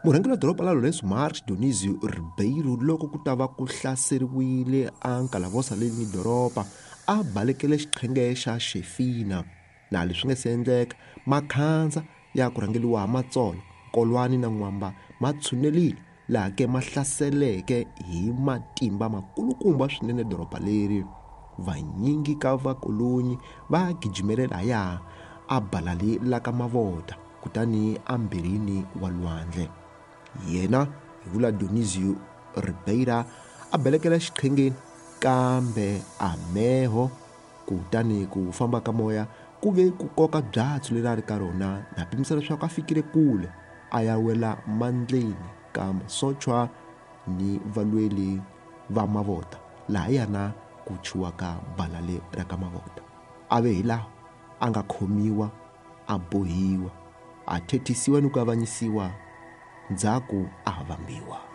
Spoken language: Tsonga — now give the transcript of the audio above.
murhangeri wa doroba la Lourenço Marques Dionísio Ribeiro loko ku ta va ku hlaseriwile a nkalavosa leyi ni doroba a balekele xiqhenge xa Xefina, na leswi nga se endleka makhandza ya ku rhangeliwa ha Matsolo, Kolwani na N'wamba ma tshunelile laha ke ma hlaseleke hi matimba makulukumba swinene doroba leri. Vanyingi ka vakolonyi va gijimele lahaya a Balali la ka Mavota kutani ambirini wa lwandle. Yena hi vula Dionísio Ribeiro a belekela xiqhengeni kambe a meho kutani ku famba ka moya ku ve ku koka byatsu leri a ri ka rona, na pimisa leswaku a fikile kule a ya wela mandleni ka masochwa ni valweli va Mavota laha yana ku chuwaka Balali ra ka Mavota. A ve hi laha a nga khomiwa, a bohiwa, a thethisiwa ni ku avanyisiwa, ndzhaku a vambiwa.